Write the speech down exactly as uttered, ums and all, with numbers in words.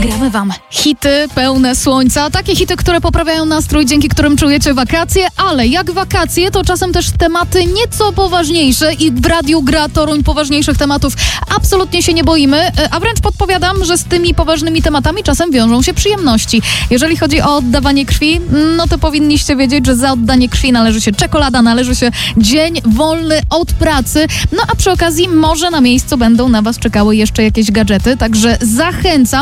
Gramy wam hity pełne słońca, takie hity, które poprawiają nastrój, dzięki którym czujecie wakacje, ale jak wakacje, to czasem też tematy nieco poważniejsze i w radiu gra toruń poważniejszych tematów. Absolutnie się nie boimy, a wręcz podpowiadam, że z tymi poważnymi tematami czasem wiążą się przyjemności. Jeżeli chodzi o oddawanie krwi, no to powinniście wiedzieć, że za oddanie krwi należy się czekolada, należy się dzień wolny od pracy, no a przy okazji może na miejscu będą na was czekały jeszcze jakieś gadżety, także zachęcam.